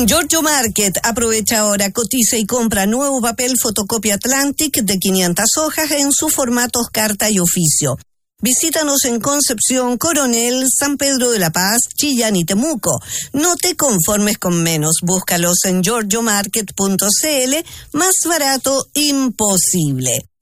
Giorgio Market aprovecha ahora, cotiza y compra nuevo papel fotocopia Atlantic de 500 hojas en sus formatos carta y oficio. Visítanos en Concepción, Coronel, San Pedro de la Paz, Chillán y Temuco. No te conformes con menos. Búscalos en giorgiomarket.cl. Más barato, imposible.